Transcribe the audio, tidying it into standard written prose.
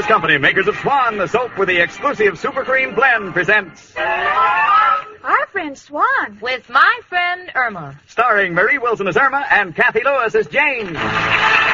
Company, makers of Swan, the soap with the exclusive Super Cream Blend, presents Our friend Swan. With my friend Irma. starring Marie Wilson as Irma and Kathy Lewis as Jane.